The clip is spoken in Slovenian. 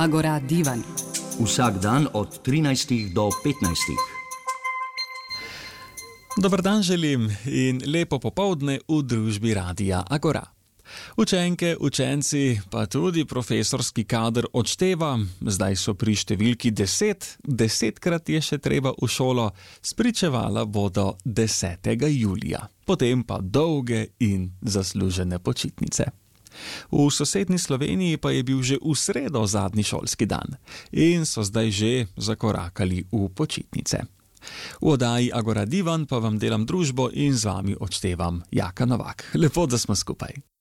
Agora divan. Vsak dan od 13 do 15. Dober dan želim in lepo popoldne v družbi Radia Agora. Učenke, učenci, pa tudi profesorski kader odšteva, zdaj so pri številki 10, 10krat je še treba v šolo, spričevala bodo 10. julija, potem pa dolge in zaslužene počitnice. V sosednji Sloveniji pa je bil že v sredo zadnji šolski dan in so zdaj že zakorakali v počitnice. V oddaji Agora divan pa vam delam družbo in z vami odštevam Jaka Novak. Lepo, da smo skupaj.